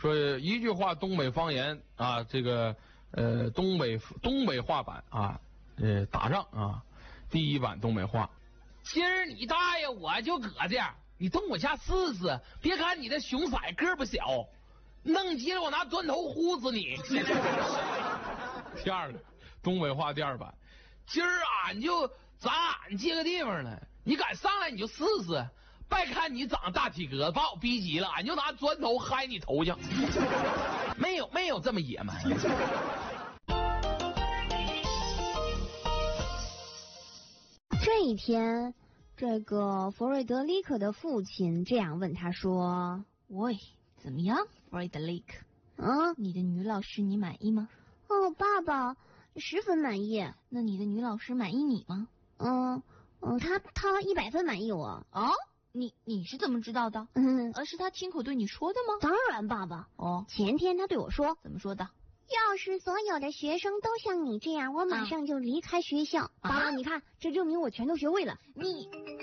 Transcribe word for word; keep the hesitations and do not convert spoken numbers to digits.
说一句话东北方言啊，这个呃东北东北话版啊，呃打上啊，第一版东北话。 今儿你大爷我就搁这样，你动我下试试，别看你这熊色个不小，弄急了我拿砖头呼死你。 第二个东北话第二版， 今儿俺就咱俺这个地方了，你敢上来你就试试，别看你长大体格子把我逼急了，俺就拿砖头嗨你头上。没有没有这么野蛮。 这一天，这个弗瑞德里克的父亲这样问他说： 喂，怎么样，弗瑞德里克？ 啊， 你的女老师你满意吗？ 哦，爸爸，十分满意。 那你的女老师满意你吗？ 嗯嗯，他他一百分满意我。 哦，你你是怎么知道的？ 嗯， 而是他亲口对你说的吗？ 当然，爸爸。 哦， 前天他对我说， 怎么说的？ 要是所有的学生都像你这样，我马上就离开学校。 啊、 爸爸，你看，这证明我全都学会了。 你